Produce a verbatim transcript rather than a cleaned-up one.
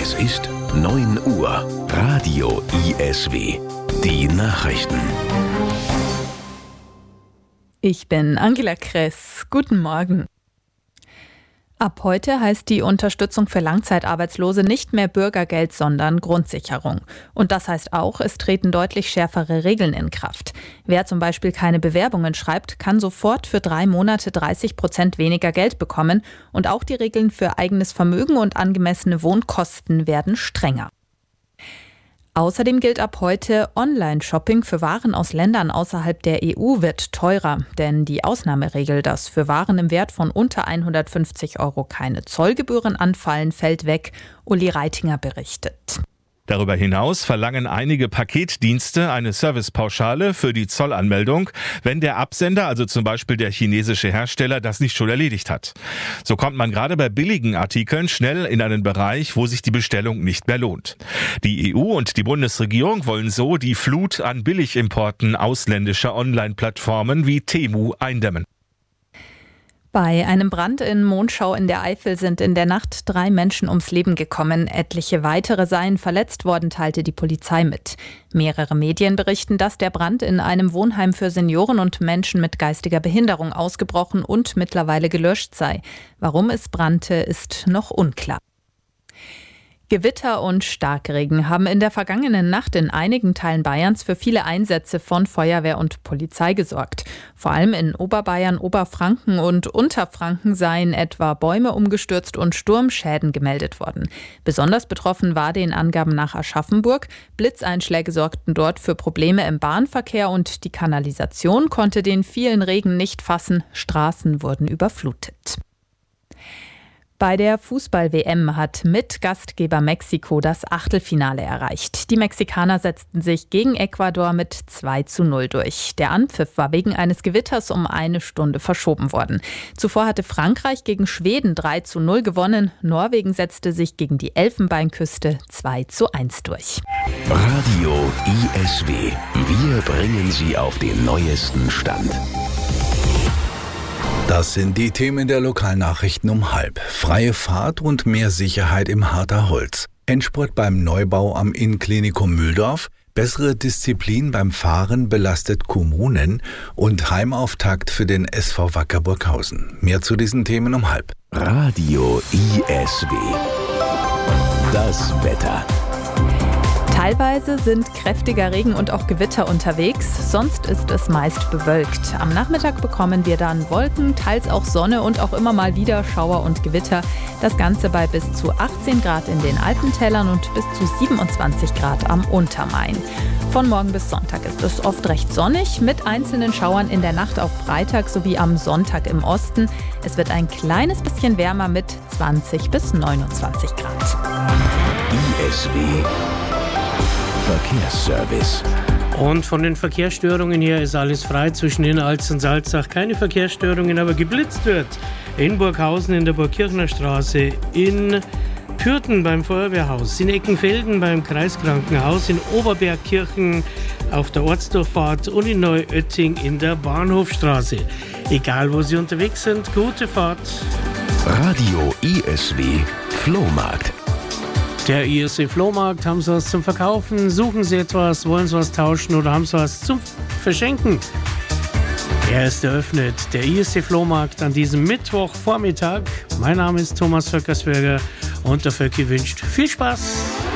Es ist neun Uhr. Radio I S W. Die Nachrichten. Ich bin Angela Kress. Guten Morgen. Ab heute heißt die Unterstützung für Langzeitarbeitslose nicht mehr Bürgergeld, sondern Grundsicherung. Und das heißt auch, es treten deutlich schärfere Regeln in Kraft. Wer zum Beispiel keine Bewerbungen schreibt, kann sofort für drei Monate dreißig Prozent weniger Geld bekommen. Und auch die Regeln für eigenes Vermögen und angemessene Wohnkosten werden strenger. Außerdem gilt ab heute, Online-Shopping für Waren aus Ländern außerhalb der E U wird teurer. Denn die Ausnahmeregel, dass für Waren im Wert von unter hundertfünfzig Euro keine Zollgebühren anfallen, fällt weg. Uli Reitinger berichtet. Darüber hinaus verlangen einige Paketdienste eine Servicepauschale für die Zollanmeldung, wenn der Absender, also zum Beispiel der chinesische Hersteller, das nicht schon erledigt hat. So kommt man gerade bei billigen Artikeln schnell in einen Bereich, wo sich die Bestellung nicht mehr lohnt. Die E U und die Bundesregierung wollen so die Flut an Billigimporten ausländischer Online-Plattformen wie Temu eindämmen. Bei einem Brand in Monschau in der Eifel sind in der Nacht drei Menschen ums Leben gekommen. Etliche weitere seien verletzt worden, teilte die Polizei mit. Mehrere Medien berichten, dass der Brand in einem Wohnheim für Senioren und Menschen mit geistiger Behinderung ausgebrochen und mittlerweile gelöscht sei. Warum es brannte, ist noch unklar. Gewitter und Starkregen haben in der vergangenen Nacht in einigen Teilen Bayerns für viele Einsätze von Feuerwehr und Polizei gesorgt. Vor allem in Oberbayern, Oberfranken und Unterfranken seien etwa Bäume umgestürzt und Sturmschäden gemeldet worden. Besonders betroffen war den Angaben nach Aschaffenburg. Blitzeinschläge sorgten dort für Probleme im Bahnverkehr und die Kanalisation konnte den vielen Regen nicht fassen. Straßen wurden überflutet. Bei der Fußball-W M hat Mitgastgeber Mexiko das Achtelfinale erreicht. Die Mexikaner setzten sich gegen Ecuador mit zwei zu null durch. Der Anpfiff war wegen eines Gewitters um eine Stunde verschoben worden. Zuvor hatte Frankreich gegen Schweden drei zu null gewonnen. Norwegen setzte sich gegen die Elfenbeinküste zwei zu eins durch. Radio I S W. Wir bringen Sie auf den neuesten Stand. Das sind die Themen der Lokalnachrichten um halb. Freie Fahrt und mehr Sicherheit im Harter Holz. Endspurt beim Neubau am Innenklinikum Mühldorf. Bessere Disziplin beim Fahren belastet Kommunen. Und Heimauftakt für den S V Wacker Burghausen. Mehr zu diesen Themen um halb. Radio I S W. Das Wetter. Teilweise sind kräftiger Regen und auch Gewitter unterwegs, sonst ist es meist bewölkt. Am Nachmittag bekommen wir dann Wolken, teils auch Sonne und auch immer mal wieder Schauer und Gewitter. Das Ganze bei bis zu achtzehn Grad in den Alpentälern und bis zu siebenundzwanzig Grad am Untermain. Von morgen bis Sonntag ist es oft recht sonnig, mit einzelnen Schauern in der Nacht auf Freitag sowie am Sonntag im Osten. Es wird ein kleines bisschen wärmer mit zwanzig bis neunundzwanzig Grad. I S W Verkehrsservice. Und von den Verkehrsstörungen her ist alles frei zwischen Inneralz und Salzach. Keine Verkehrsstörungen, aber geblitzt wird. In Burghausen in der Burgkirchner Straße, in Pürten beim Feuerwehrhaus, in Eckenfelden beim Kreiskrankenhaus, in Oberbergkirchen auf der Ortsdurchfahrt und in Neuötting in der Bahnhofstraße. Egal, wo Sie unterwegs sind, gute Fahrt. Radio I S W Flohmarkt. Der I S W Flohmarkt, haben Sie was zum Verkaufen? Suchen Sie etwas? Wollen Sie was tauschen oder haben Sie was zum Verschenken? Er ist eröffnet, der I S W Flohmarkt an diesem Mittwochvormittag. Mein Name ist Thomas Vöckersberger und der Vöcki wünscht viel Spaß.